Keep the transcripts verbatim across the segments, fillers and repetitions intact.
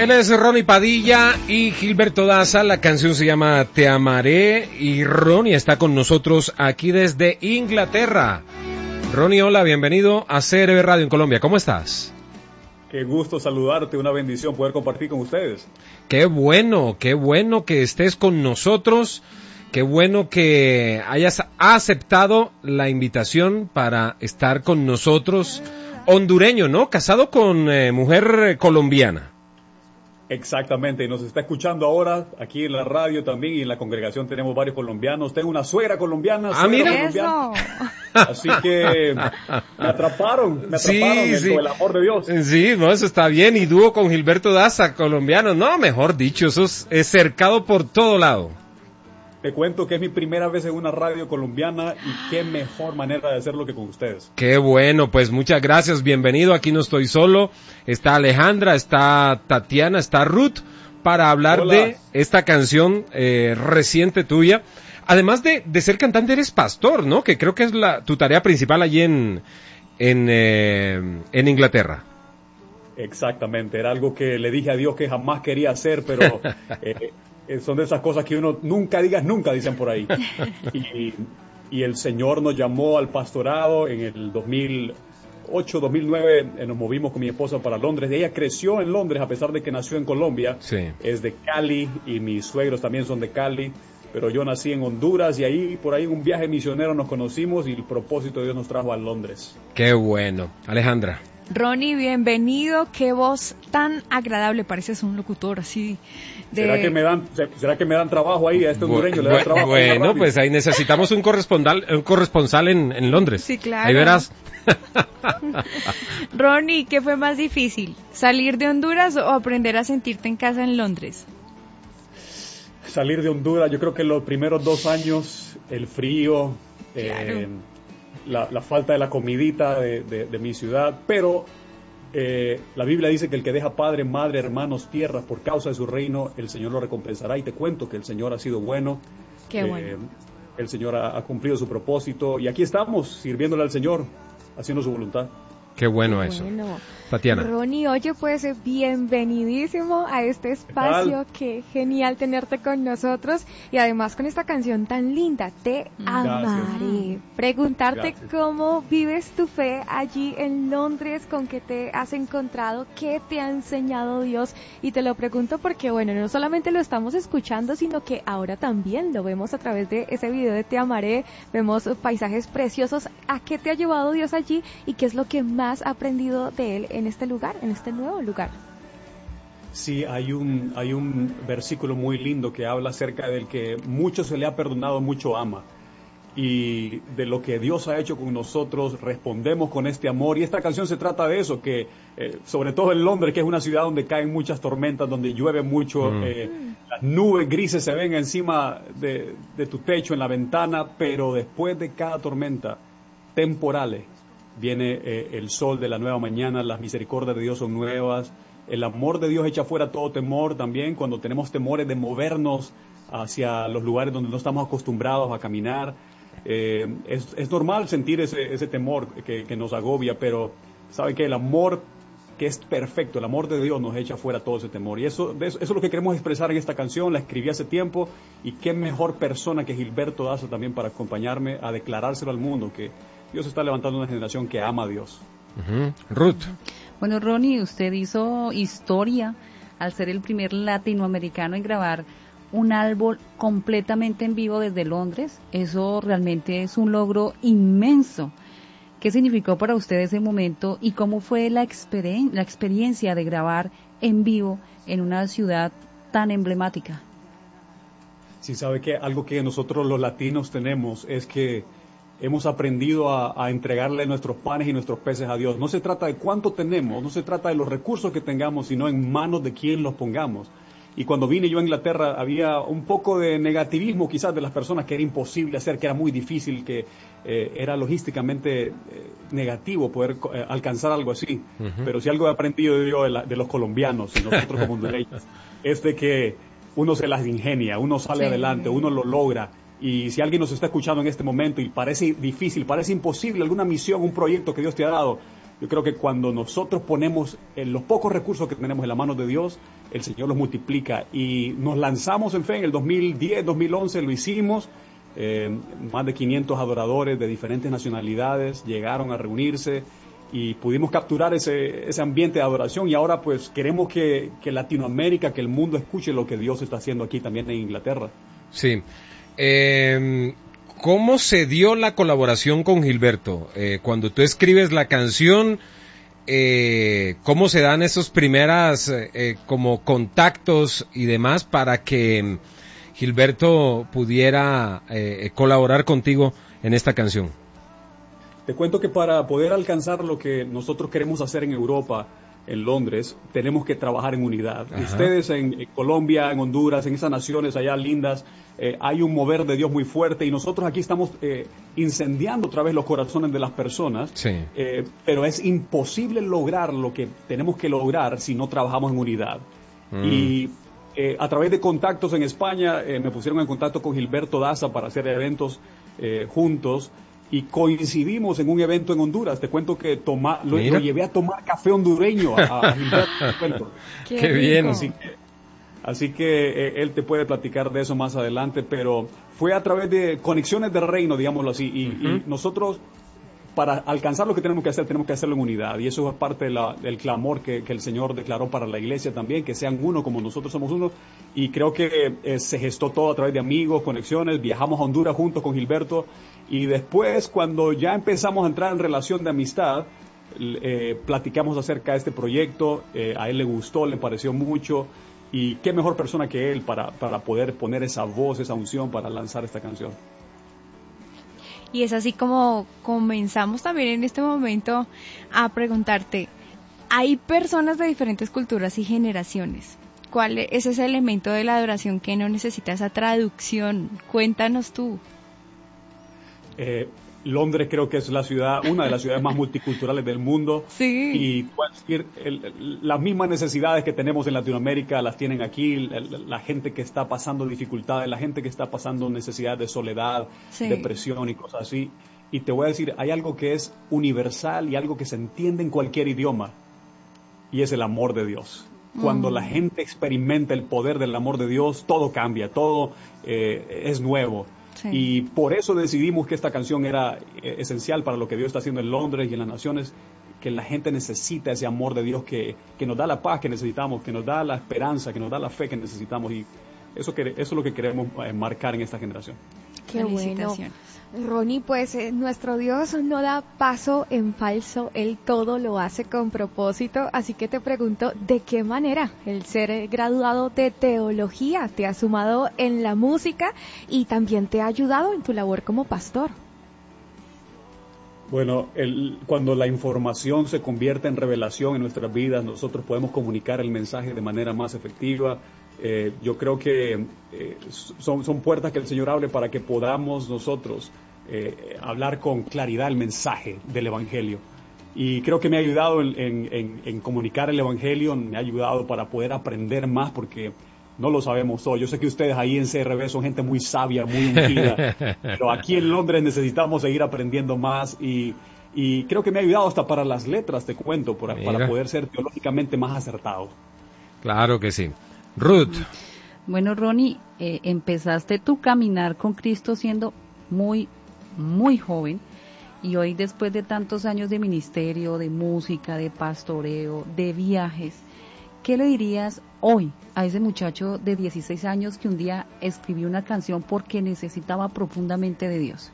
Él es Ronnie Padilla y Gilberto Daza, la canción se llama Te Amaré y Ronnie está con nosotros aquí desde Inglaterra. Ronnie, hola, bienvenido a C R B Radio en Colombia, ¿cómo estás? Qué gusto saludarte, una bendición poder compartir con ustedes. Qué bueno, qué bueno que estés con nosotros, qué bueno que hayas aceptado la invitación para estar con nosotros. Hondureño, ¿no? Casado con eh, mujer colombiana. Exactamente, y nos está escuchando ahora aquí en la radio también y en la congregación tenemos varios colombianos. Tengo una suegra colombiana, ah, suegra mira. colombiana. Así que me atraparon, me atraparon sí, el, sí. el amor de Dios. Sí, no, eso está bien. Y dúo con Gilberto Daza, colombiano. No, mejor dicho, eso es, es cercado por todo lado. Te cuento que es mi primera vez en una radio colombiana y qué mejor manera de hacerlo que con ustedes. Qué bueno, pues muchas gracias, bienvenido, aquí no estoy solo, está Alejandra, está Tatiana, está Ruth, para hablar Hola. de esta canción eh, reciente tuya. Además de, de ser cantante, eres pastor, ¿no? Que creo que es la, tu tarea principal allí en, en, eh, en Inglaterra. Exactamente, era algo que le dije a Dios que jamás quería hacer, pero... Eh, son de esas cosas que uno nunca digas nunca, dicen por ahí. Y, y el Señor nos llamó al pastorado en el dos mil ocho, dos mil nueve, eh, nos movimos con mi esposa para Londres. Ella creció en Londres a pesar de que nació en Colombia. Sí. Es de Cali y mis suegros también son de Cali. Pero yo nací en Honduras y ahí, por ahí, en un viaje misionero nos conocimos y el propósito de Dios nos trajo a Londres. Qué bueno. Alejandra. Ronnie, bienvenido, qué voz tan agradable, pareces un locutor así. De... ¿Será que me dan, será que me dan trabajo ahí a este hondureño? Bu- ¿Le dan trabajo bueno, pues ahí necesitamos un corresponsal, un corresponsal en, en Londres. Sí, claro. Ahí verás. Ronnie, ¿qué fue más difícil? ¿Salir de Honduras o aprender a sentirte en casa en Londres? Salir de Honduras, yo creo que los primeros dos años, el frío, Claro. eh, La, la falta de la comidita de, de, de mi ciudad, pero eh, la Biblia dice que el que deja padre, madre, hermanos, tierras por causa de su reino, el Señor lo recompensará. Y te cuento que el Señor ha sido bueno. Qué eh, bueno. El Señor ha, ha cumplido su propósito y aquí estamos sirviéndole al Señor, haciendo su voluntad. Qué bueno eso. Bueno. Tatiana. Ronnie, oye, pues bienvenidísimo a este espacio, qué genial tenerte con nosotros y además con esta canción tan linda, Te Gracias. Amaré. Preguntarte Gracias. cómo vives tu fe allí en Londres, con qué te has encontrado, qué te ha enseñado Dios, y te lo pregunto porque, bueno, no solamente lo estamos escuchando, sino que ahora también lo vemos a través de ese video de Te Amaré, vemos paisajes preciosos. ¿A qué te ha llevado Dios allí y qué es lo que más has aprendido de Él en este lugar, en este nuevo lugar? Sí, hay un, hay un versículo muy lindo que habla acerca del que mucho se le ha perdonado, mucho ama. Y de lo que Dios ha hecho con nosotros, respondemos con este amor. Y esta canción se trata de eso, que eh, sobre todo en Londres, que es una ciudad donde caen muchas tormentas, donde llueve mucho, mm. eh, las nubes grises se ven encima de, de tu techo, en la ventana, pero después de cada tormenta, temporales, viene eh, el sol de la nueva mañana, las misericordias de Dios son nuevas, el amor de Dios echa fuera todo temor también, cuando tenemos temores de movernos hacia los lugares donde no estamos acostumbrados a caminar. Eh, es, es normal sentir ese, ese temor que, que nos agobia, pero ¿sabe qué? El amor que es perfecto, el amor de Dios nos echa fuera todo ese temor. Y eso, eso, eso es lo que queremos expresar en esta canción, la escribí hace tiempo, y qué mejor persona que Gilberto Daza también para acompañarme a declarárselo al mundo, que Dios está levantando una generación que ama a Dios. Uh-huh. Ruth. Bueno, Ronnie, usted hizo historia al ser el primer latinoamericano en grabar un álbum completamente en vivo desde Londres. Eso realmente es un logro inmenso. ¿Qué significó para usted ese momento y cómo fue la, experien- la experiencia de grabar en vivo en una ciudad tan emblemática? Sí, sabe que algo que nosotros los latinos tenemos es que hemos aprendido a, a entregarle nuestros panes y nuestros peces a Dios. No se trata de cuánto tenemos, no se trata de los recursos que tengamos, sino en manos de quién los pongamos. Y cuando vine yo a Inglaterra había un poco de negativismo quizás de las personas, que era imposible hacer, que era muy difícil, que eh, era logísticamente eh, negativo poder eh, alcanzar algo así. Uh-huh. Pero si algo he aprendido yo de, la, de los colombianos y nosotros como hondureños es de que uno se las ingenia, uno sale sí. adelante, uno lo logra. Y si alguien nos está escuchando en este momento y parece difícil, parece imposible alguna misión, un proyecto que Dios te ha dado, Yo creo que cuando nosotros ponemos eh, los pocos recursos que tenemos en la mano de Dios, el Señor los multiplica, y nos lanzamos en fe. En el dos mil diez, dos mil once lo hicimos. Eh, más de quinientos adoradores de diferentes nacionalidades llegaron a reunirse y pudimos capturar ese, ese ambiente de adoración, y ahora pues queremos que, que Latinoamérica, que el mundo escuche lo que Dios está haciendo aquí también en Inglaterra. Sí. Eh, ¿Cómo se dio la colaboración con Gilberto? Eh, cuando tú escribes la canción, eh, ¿cómo se dan esos primeras eh, como contactos y demás para que Gilberto pudiera eh, colaborar contigo en esta canción? Te cuento que para poder alcanzar lo que nosotros queremos hacer en Europa, en Londres, tenemos que trabajar en unidad. Ajá. Ustedes en, en Colombia, en Honduras, en esas naciones allá lindas, eh, hay un mover de Dios muy fuerte, y nosotros aquí estamos eh, incendiando otra vez los corazones de las personas, sí. eh, pero es imposible lograr lo que tenemos que lograr si no trabajamos en unidad. Mm. Y Eh, a través de contactos en España, eh, me pusieron en contacto con Gilberto Daza para hacer eventos eh, juntos, y coincidimos en un evento en Honduras. Te cuento que toma, lo, lo llevé a tomar café hondureño a, a Gilberto. ¡Qué, Qué bien! Así que, así que eh, él te puede platicar de eso más adelante, pero fue a través de conexiones del reino, digámoslo así, y, uh-huh. y nosotros, para alcanzar lo que tenemos que hacer, tenemos que hacerlo en unidad, y eso es parte de la, del clamor que, que el Señor declaró para la iglesia también, que sean uno como nosotros somos uno, y creo que eh, se gestó todo a través de amigos, conexiones. Viajamos a Honduras juntos con Gilberto, y después, cuando ya empezamos a entrar en relación de amistad, eh, platicamos acerca de este proyecto. Eh, a él le gustó, le pareció mucho, y qué mejor persona que él para, para poder poner esa voz, esa unción para lanzar esta canción. Y es así como comenzamos también en este momento a preguntarte, hay personas de diferentes culturas y generaciones. ¿Cuál es ese elemento de la adoración que no necesita esa traducción? Cuéntanos tú. Eh, Londres creo que es la ciudad, una de las ciudades más multiculturales del mundo. Sí. Y puedo decir, el, el, las mismas necesidades que tenemos en Latinoamérica las tienen aquí. La, la gente que está pasando dificultades, la gente que está pasando necesidades de soledad, sí. depresión y cosas así. Y te voy a decir, hay algo que es universal y algo que se entiende en cualquier idioma, y es el amor de Dios. Cuando mm. la gente experimenta el poder del amor de Dios, todo cambia, todo eh, es nuevo. Sí. Y por eso decidimos que esta canción era eh, esencial para lo que Dios está haciendo en Londres y en las naciones, que la gente necesita ese amor de Dios que, que nos da la paz que necesitamos, que nos da la esperanza, que nos da la fe que necesitamos, y eso, que, eso es lo que queremos eh, marcar en esta generación. Qué bueno. Ronnie, pues eh, nuestro Dios no da paso en falso, Él todo lo hace con propósito, así que te pregunto, ¿de qué manera el ser graduado de teología te ha sumado en la música y también te ha ayudado en tu labor como pastor? Bueno, el, cuando la información se convierte en revelación en nuestras vidas, nosotros podemos comunicar el mensaje de manera más efectiva. Eh, yo creo que eh, son, son puertas que el Señor abre para que podamos nosotros eh, hablar con claridad el mensaje del Evangelio. Y creo que me ha ayudado en, en, en, en comunicar el Evangelio, me ha ayudado para poder aprender más, porque no lo sabemos todo. Yo sé que ustedes ahí en C R B son gente muy sabia, muy ungida, pero aquí en Londres necesitamos seguir aprendiendo más, y, y creo que me ha ayudado hasta para las letras, te cuento, para, para poder ser teológicamente más acertado. Claro que sí. Ruth. Bueno, Ronnie, eh, empezaste tu caminar con Cristo siendo muy, muy joven, y hoy, después de tantos años de ministerio, de música, de pastoreo, de viajes, ¿qué le dirías hoy a ese muchacho de dieciséis años que un día escribió una canción porque necesitaba profundamente de Dios?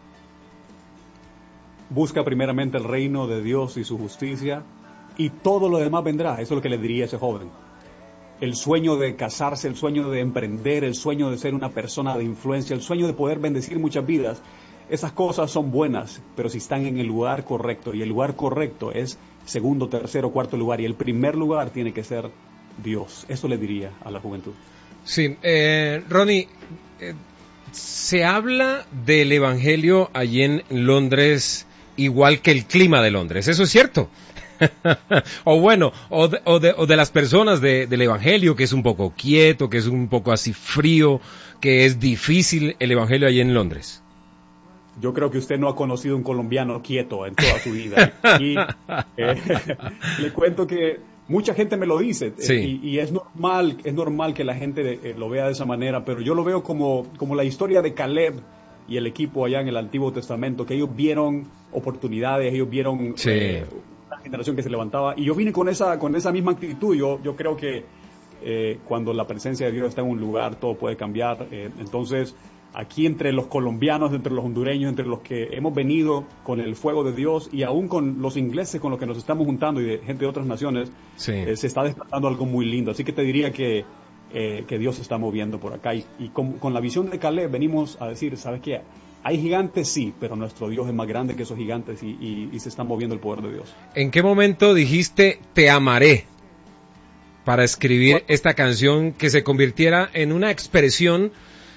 Busca primeramente el reino de Dios y su justicia, y todo lo demás vendrá. Eso es lo que le diría a ese joven. El sueño de casarse, el sueño de emprender, el sueño de ser una persona de influencia, el sueño de poder bendecir muchas vidas, esas cosas son buenas, pero si están en el lugar correcto, y el lugar correcto es segundo, tercero, cuarto lugar, y el primer lugar tiene que ser Dios. Eso le diría a la juventud. Sí, eh, Ronnie, eh, se habla del Evangelio allí en Londres igual que el clima de Londres, ¿eso es cierto? o bueno, o de, o, de, o de las personas de, del Evangelio, que es un poco quieto, que es un poco así frío, que es difícil el Evangelio allí en Londres. yo creo que usted no ha conocido un colombiano quieto en toda su vida. Y eh, le cuento que mucha gente me lo dice, sí. eh, y, y es normal, es normal que la gente eh, lo vea de esa manera, pero yo lo veo como, como la historia de Caleb y el equipo allá en el Antiguo Testamento, que ellos vieron oportunidades, ellos vieron sí. eh, una generación que se levantaba, y yo vine con esa, con esa misma actitud. Yo, yo creo que eh, cuando la presencia de Dios está en un lugar, todo puede cambiar. Eh, entonces, aquí entre los colombianos, entre los hondureños, entre los que hemos venido con el fuego de Dios, y aún con los ingleses con los que nos estamos juntando y de gente de otras naciones, sí. eh, se está despertando algo muy lindo. Así que te diría que, eh, que Dios se está moviendo por acá. Y, y con, con la visión de Caleb venimos a decir, ¿sabes qué? Hay gigantes, sí, pero nuestro Dios es más grande que esos gigantes, y, y, y se está moviendo el poder de Dios. ¿En qué momento dijiste, te amaré, para escribir bueno, esta canción que se convirtiera en una expresión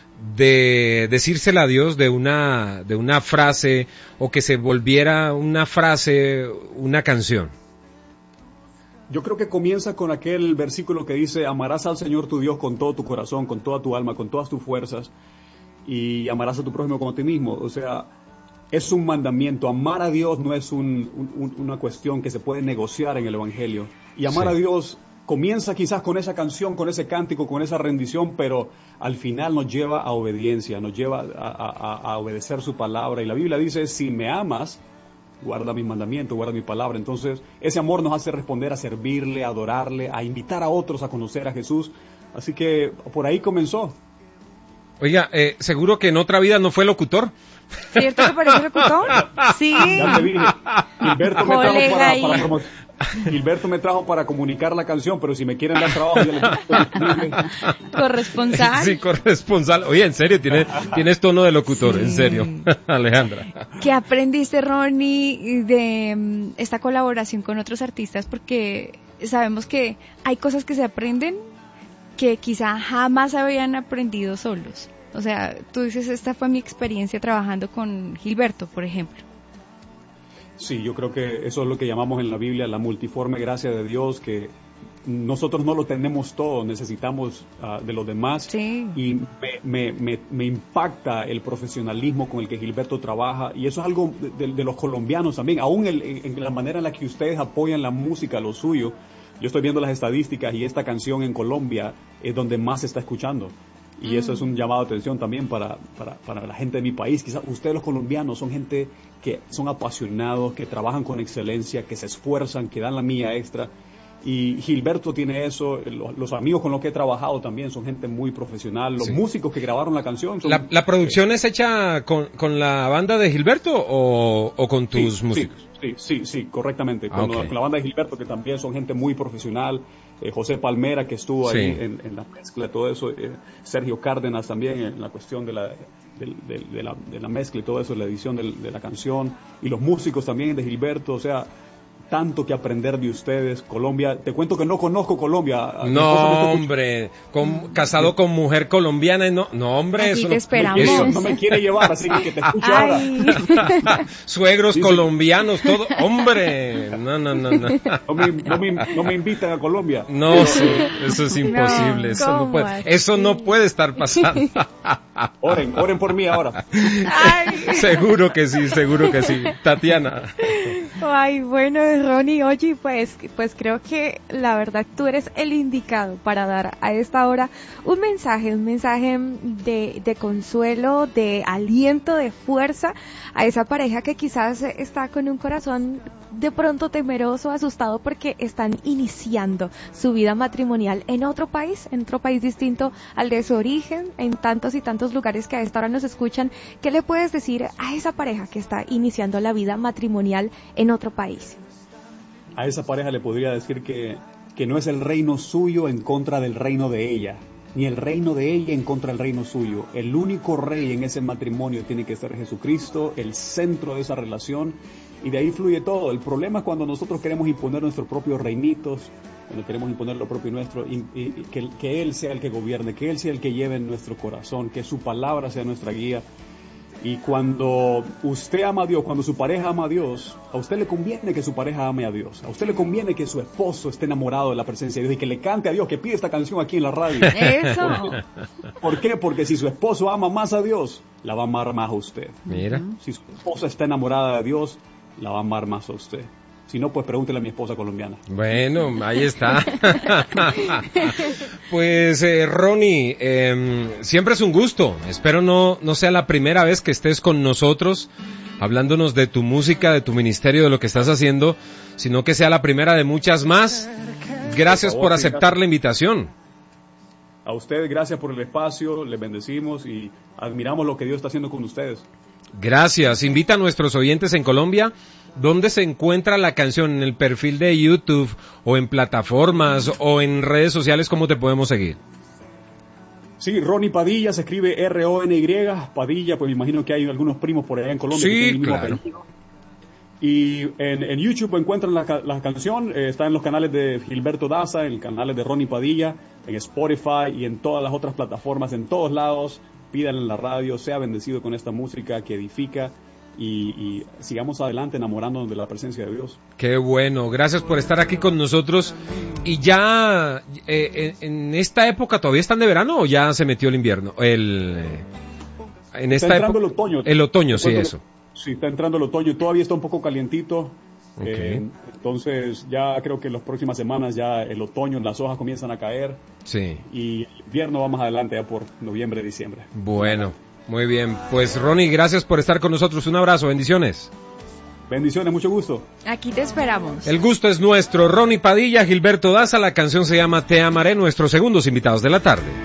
de decírsela a Dios, de una, de una frase, o que se volviera una frase, una canción? Yo creo que comienza con aquel versículo que dice, amarás al Señor tu Dios con todo tu corazón, con toda tu alma, con todas tus fuerzas, y amarás a tu prójimo como a ti mismo. O sea, es un mandamiento. Amar a Dios no es un, un, una cuestión que se puede negociar en el Evangelio. Y amar sí. a Dios comienza quizás con esa canción, con ese cántico, con esa rendición, pero al final nos lleva a obediencia, nos lleva a, a, a obedecer su palabra. Y la Biblia dice, si me amas, guarda mis mandamientos, guarda mi palabra. Entonces, ese amor nos hace responder a servirle, a adorarle, a invitar a otros a conocer a Jesús. Así que por ahí comenzó. Oiga, eh, seguro que en otra vida no fue locutor. ¿Cierto que parece locutor? Sí. Ya te dije. Gilberto me trajo para, para promocionar. Gilberto me trajo para comunicar la canción, pero si me quieren dar trabajo, yo le corresponsal. Sí, corresponsal. Oye, en serio, tienes, tienes tono de locutor, sí. En serio, Alejandra. ¿Qué aprendiste, Ronnie, de esta colaboración con otros artistas? Porque sabemos que hay cosas que se aprenden que quizá jamás habían aprendido solos. O sea, tú dices, esta fue mi experiencia trabajando con Gilberto, por ejemplo. Sí, yo creo que eso es lo que llamamos en la Biblia la multiforme gracia de Dios, que nosotros no lo tenemos todo, necesitamos uh, de los demás. Sí. Y me, me, me, me impacta el profesionalismo con el que Gilberto trabaja, y eso es algo de, de, de los colombianos también, aún el, en la manera en la que ustedes apoyan la música, lo suyo. Yo estoy viendo las estadísticas y esta canción en Colombia es donde más se está escuchando. Y eso es un llamado de atención también para, para, para la gente de mi país. Quizás ustedes los colombianos son gente que son apasionados, que trabajan con excelencia, que se esfuerzan, que dan la milla extra. Y Gilberto tiene eso, los, los amigos con los que he trabajado también son gente muy profesional, los sí. músicos que grabaron la canción. Son, ¿La, la producción eh, es hecha con, con la banda de Gilberto o, o con tus sí, músicos? Sí, sí, sí, correctamente. Ah, con, okay. la, con la banda de Gilberto, que también son gente muy profesional. Eh, José Palmera, que estuvo sí. ahí en, en la mezcla, todo eso. Eh, Sergio Cárdenas también en la cuestión de la, de, de, de, la, de la mezcla y todo eso, la edición de, de la canción. Y los músicos también de Gilberto, o sea, tanto que aprender de ustedes. Colombia, te cuento que no conozco Colombia. No, hombre, con, casado con mujer colombiana, no, no hombre, aquí eso te no, esperamos. eso, no me quiere llevar, así que te escucho ahora. Suegros sí, colombianos, sí. todo, hombre, no, no, no, no. No me, no me, no me invitan a Colombia. No, sí, eso es imposible, no, eso no puede, así? eso no puede estar pasando. Oren, oren por mí ahora. Ay. Seguro que sí, seguro que sí. Tatiana. Ay, bueno, Ronnie, oye, pues, pues creo que la verdad tú eres el indicado para dar a esta hora un mensaje, un mensaje de, de consuelo, de aliento, de fuerza a esa pareja que quizás está con un corazón de pronto temeroso, asustado porque están iniciando su vida matrimonial en otro país, en otro país distinto al de su origen, en tantos y tantos lugares que a esta hora nos escuchan. ¿Qué le puedes decir a esa pareja que está iniciando la vida matrimonial en otro país? A esa pareja le podría decir que, que no es el reino suyo en contra del reino de ella, ni el reino de ella en contra del reino suyo. El único rey en ese matrimonio tiene que ser Jesucristo, el centro de esa relación, y de ahí fluye todo. El problema es cuando nosotros queremos imponer nuestros propios reinitos, cuando queremos imponer lo propio nuestro, y, y, y que, que Él sea el que gobierne, que Él sea el que lleve en nuestro corazón, que su palabra sea nuestra guía. Y cuando usted ama a Dios, cuando su pareja ama a Dios, a usted le conviene que su pareja ame a Dios. A usted le conviene que su esposo esté enamorado de la presencia de Dios y que le cante a Dios, que pide esta canción aquí en la radio. Eso. ¿Por qué? ¿Por qué? Porque si su esposo ama más a Dios, la va a amar más a usted. Mira. Si su esposa está enamorada de Dios, la va a amar más a usted. Si no, pues pregúntele a mi esposa colombiana. Bueno, ahí está. Pues, eh, Ronnie, eh, siempre es un gusto. Espero no, no sea la primera vez que estés con nosotros hablándonos de tu música, de tu ministerio, de lo que estás haciendo, sino que sea la primera de muchas más. Gracias por, favor, por aceptar gracias. La invitación. A ustedes, gracias por el espacio, les bendecimos y admiramos lo que Dios está haciendo con ustedes. Gracias. Invita a nuestros oyentes en Colombia. ¿Dónde se encuentra la canción? ¿En el perfil de YouTube o en plataformas o en redes sociales? ¿Cómo te podemos seguir? Sí, Ronnie Padilla, se escribe R O N Y, Padilla, pues me imagino que hay algunos primos por allá en Colombia sí, que tienen el mismo claro. apellido. Y en, en YouTube encuentran la, la canción, eh, está en los canales de Gilberto Daza, en los canales de Ronnie Padilla, en Spotify y en todas las otras plataformas, en todos lados. Pídanle en la radio, sea bendecido con esta música que edifica. Y, y sigamos adelante enamorándonos de la presencia de Dios. Qué bueno, gracias por estar aquí con nosotros. Y ya eh, en, en esta época todavía están de verano o ya se metió el invierno, el eh, en esta está entrando época, el otoño. El otoño, sí, eso. Sí, está entrando el otoño. Todavía está un poco calientito. Okay. Eh, entonces ya creo que en las próximas semanas ya el otoño, las hojas comienzan a caer. Sí. Y el invierno va más adelante, ya por noviembre, diciembre. Bueno. Muy bien, pues Ronnie, gracias por estar con nosotros, un abrazo, bendiciones. Bendiciones, mucho gusto. Aquí te esperamos. El gusto es nuestro. Ronnie Padilla, Gilberto Daza, la canción se llama Te Amaré, nuestros segundos invitados de la tarde.